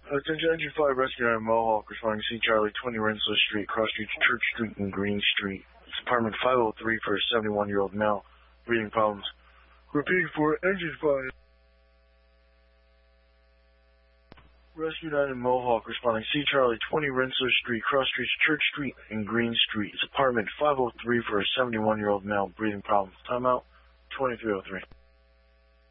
Attention Engine 5, rescue at Mohawk, responding C. Charlie, 20 Rensselaer Street, Cross Street, Church Street, and Green Street. It's apartment 503 for a 71-year-old male. Breathing problems. Repeating for Engine 5. Rescue 9 in Mohawk, responding C. Charlie, 20 Rensselaer Street, Cross Street, Church Street, and Green Street. It's apartment 503 for a 71-year-old male. Breathing problems. Timeout 2303.